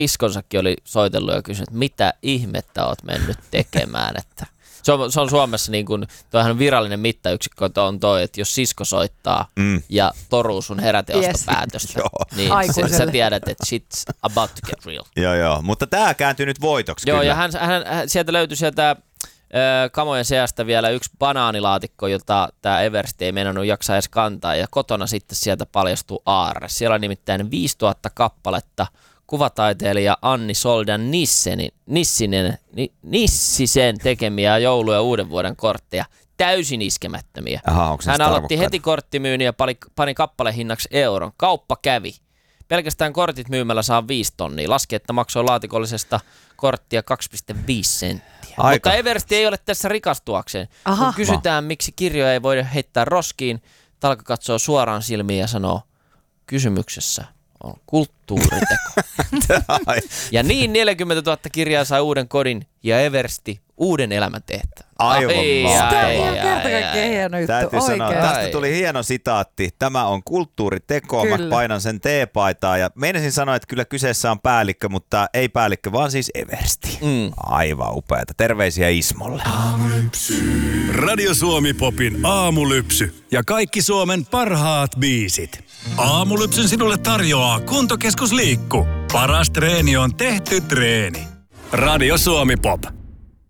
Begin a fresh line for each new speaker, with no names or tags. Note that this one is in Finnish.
Iskonsakin oli soitellut ja kysynyt, että mitä ihmettä oot mennyt tekemään, että se on Suomessa niin kuin, toihan virallinen mittayksikkö on toi, että jos sisko soittaa ja toruu sun heräteostopäätöstä, niin sä tiedät, että shit's about to get real.
Joo, mutta tää kääntyi nyt voitoksi.
Joo,
kyllä.
ja hän sieltä löytyi sieltä kamojen seasta vielä yksi banaanilaatikko, jota tämä Eversti ei meinannut jaksaa edes kantaa, ja kotona sitten sieltä paljastuu aarre. Siellä on nimittäin 5000 kappaletta kuvataiteilija Anni Soldan Nissisen tekemiä joulu- ja uuden vuoden kortteja, täysin iskemättömiä.
Aha,
hän aloitti heti korttimyynnin ja pani kappalehinnaksi euron. Kauppa kävi. Pelkästään kortit myymällä saa 5 tonnia. Laski, että maksoi laatikollisesta korttia 2,5 senttiä.
Aika.
Mutta Eversti ei ole tässä rikastuakseen. Kun kysytään, miksi kirjoja ei voida heittää roskiin, Talka katsoo suoraan silmiin ja sanoo, kysymyksessä on kulttuuriteko. Ja niin 40 000 kirjaa sai uuden kodin ja Eversti uuden elämän tehtävän.
Aivan
Tämä on ihan kerta kaikkiaan hieno juttu.
Täytyy sanoa,
oikein.
tästä tuli hieno sitaatti. Tämä on kulttuuriteko. Mä painan sen teepaitaa ja meinasin sanoa, että kyllä kyseessä on päällikkö, mutta ei päällikkö, vaan siis Eversti. Aivan upeata. Terveisiä Ismolle.
Radio Suomi Popin aamulypsy ja kaikki Suomen parhaat biisit. Aamulypsyn sinulle tarjoaa Kuntokeskus Liikku. Paras treeni on tehty treeni. Radio Suomi Pop.